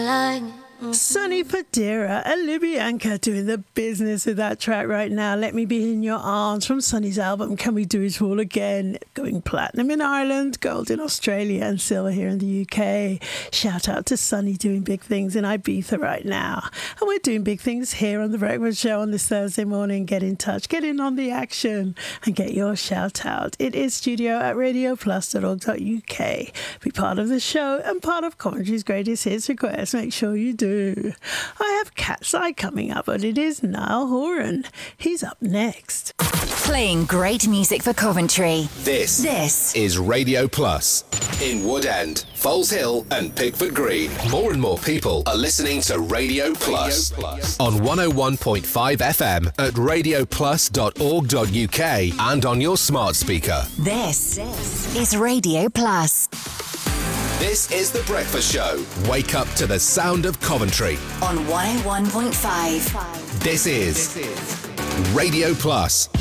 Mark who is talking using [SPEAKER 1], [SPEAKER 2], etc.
[SPEAKER 1] Sonny Fodera and Libyanka doing the business with that track right now. Let Me Be in Your Arms from Sonny's album Can We Do It All Again? Going platinum in Ireland, gold in Australia and silver here in the UK. Shout out to Sonny doing big things in Ibiza right now. And we're doing big things here on The Breakfast Show on this Thursday morning. Get in touch, get in on the action and get your shout out. It is studio@radioplus.org.uk. Be part of the show and part of Coventry's Greatest Hits Request. Make sure you do. I have Cat's Eye coming up, but it is Niall Horan. He's up next.
[SPEAKER 2] Playing great music for Coventry.
[SPEAKER 3] This is Radio Plus. In Woodend, Foles Hill and Pickford Green. More and more people are listening to Radio Plus. On 101.5 FM at radioplus.org.uk and on your smart speaker.
[SPEAKER 2] This is Radio Plus.
[SPEAKER 3] This is The Breakfast Show. Wake up to the sound of Coventry.
[SPEAKER 2] On 101.5.
[SPEAKER 3] This is Radio Plus.